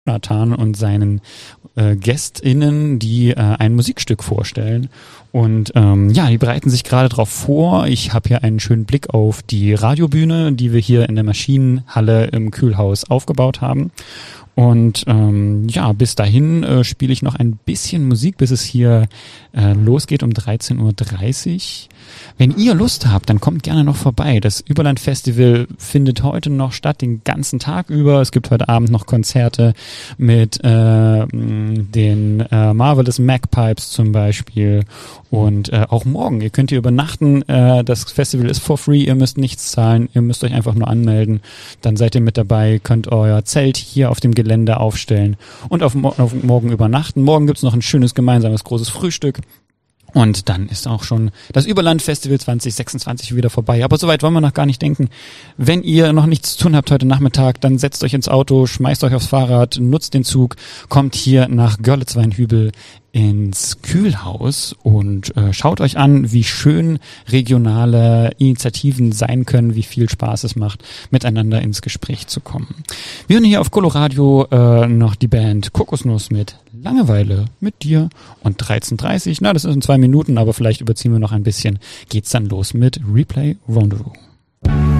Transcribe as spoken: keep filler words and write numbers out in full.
Jonathan und seinen äh, GästInnen, die äh, ein Musikstück vorstellen. Und ähm, ja, die bereiten sich gerade drauf vor. Ich habe hier einen schönen Blick auf die Radiobühne, die wir hier in der Maschinenhalle im Kühlhaus aufgebaut haben. Und ähm, ja, bis dahin äh, spiele ich noch ein bisschen Musik, bis es hier äh, losgeht um dreizehn Uhr dreißig. Wenn ihr Lust habt, dann kommt gerne noch vorbei. Das Überland-Festival findet heute noch statt, den ganzen Tag über. Es gibt heute Abend noch Konzerte mit äh, den äh, Marvelous Magpipes zum Beispiel. Und äh, auch morgen, ihr könnt hier übernachten. Äh, das Festival ist for free, ihr müsst nichts zahlen, ihr müsst euch einfach nur anmelden. Dann seid ihr mit dabei, könnt euer Zelt hier auf dem Gelände aufstellen und auf, auf morgen übernachten. Morgen gibt's noch ein schönes gemeinsames großes Frühstück. Und dann ist auch schon das Überland-Festival zwanzig sechsundzwanzig wieder vorbei. Aber soweit wollen wir noch gar nicht denken. Wenn ihr noch nichts zu tun habt heute Nachmittag, dann setzt euch ins Auto, schmeißt euch aufs Fahrrad, nutzt den Zug, kommt hier nach Görlitz-Weinhübel ins Kühlhaus und äh, schaut euch an, wie schön regionale Initiativen sein können, wie viel Spaß es macht, miteinander ins Gespräch zu kommen. Wir hören hier auf Coloradio äh, noch die Band Kokosnuss mit Langeweile mit dir und dreizehn Uhr dreißig, na das ist in zwei Minuten, aber vielleicht überziehen wir noch ein bisschen, geht's dann los mit Replay Rendezvous.